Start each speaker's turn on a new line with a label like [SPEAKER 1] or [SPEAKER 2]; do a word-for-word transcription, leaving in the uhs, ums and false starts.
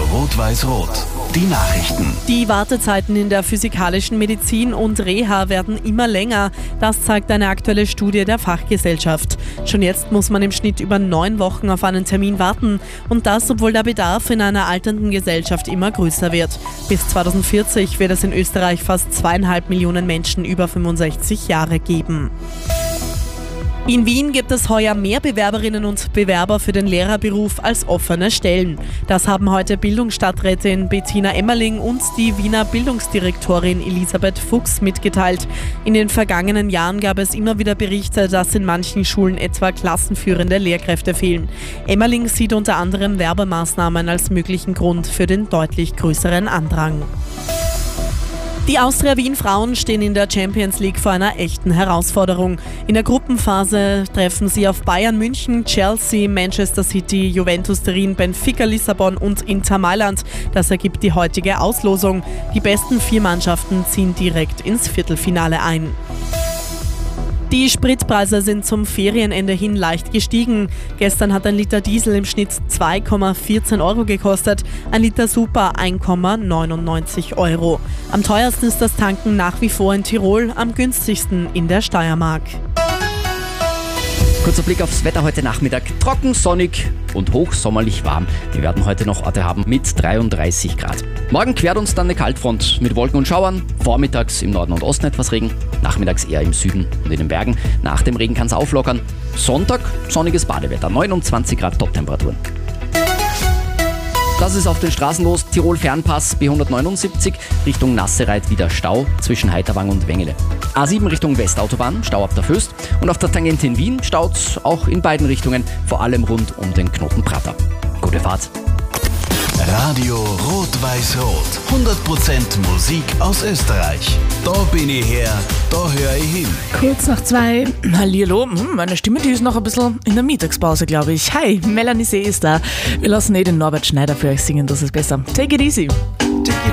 [SPEAKER 1] Rot-Weiß-Rot. Die Nachrichten.
[SPEAKER 2] Die Wartezeiten in der physikalischen Medizin und Reha werden immer länger. Das zeigt eine aktuelle Studie der Fachgesellschaft. Schon jetzt muss man im Schnitt über neun Wochen auf einen Termin warten. Und das, obwohl der Bedarf in einer alternden Gesellschaft immer größer wird. Bis zweitausendvierzig wird es in Österreich fast zweieinhalb Millionen Menschen über fünfundsechzig Jahre geben. In Wien gibt es heuer mehr Bewerberinnen und Bewerber für den Lehrerberuf als offene Stellen. Das haben heute Bildungsstadträtin Bettina Emmerling und die Wiener Bildungsdirektorin Elisabeth Fuchs mitgeteilt. In den vergangenen Jahren gab es immer wieder Berichte, dass in manchen Schulen etwa klassenführende Lehrkräfte fehlen. Emmerling sieht unter anderem Werbemaßnahmen als möglichen Grund für den deutlich größeren Andrang. Die Austria Wien Frauen stehen in der Champions League vor einer echten Herausforderung. In der Gruppenphase treffen sie auf Bayern München, Chelsea, Manchester City, Juventus Turin, Benfica Lissabon und Inter Mailand. Das ergibt die heutige Auslosung. Die besten vier Mannschaften ziehen direkt ins Viertelfinale ein. Die Spritpreise sind zum Ferienende hin leicht gestiegen. Gestern hat ein Liter Diesel im Schnitt zwei Komma vierzehn Euro gekostet, ein Liter Super eins Komma neunundneunzig Euro. Am teuersten ist das Tanken nach wie vor in Tirol, am günstigsten in der Steiermark.
[SPEAKER 3] Kurzer Blick aufs Wetter heute Nachmittag. Trocken, sonnig und hochsommerlich warm. Wir werden heute noch Orte haben mit dreiunddreißig Grad. Morgen quert uns dann eine Kaltfront mit Wolken und Schauern. Vormittags im Norden und Osten etwas Regen, nachmittags eher im Süden und in den Bergen. Nach dem Regen kann es auflockern. Sonntag sonniges Badewetter, neunundzwanzig Grad Toptemperaturen. Das ist auf den Straßen los. Tirol-Fernpass B hundertneunundsiebzig Richtung Nassereit wieder Stau zwischen Heiterwang und Wengele. A sieben Richtung Westautobahn, Stau ab der Föst. Und auf der Tangente in Wien staut's auch in beiden Richtungen, vor allem rund um den Knoten Prater. Gute Fahrt.
[SPEAKER 1] Radio Rot-Weiß-Rot. hundert Prozent Musik aus Österreich. Da bin ich her, da höre ich hin.
[SPEAKER 4] Kurz nach zwei. Hallihallo. Hm, meine Stimme, die ist noch ein bisschen in der Mittagspause, glaube ich. Hi, Melanie See ist da. Wir lassen eh den Norbert Schneider für euch singen, das ist besser. Take it easy.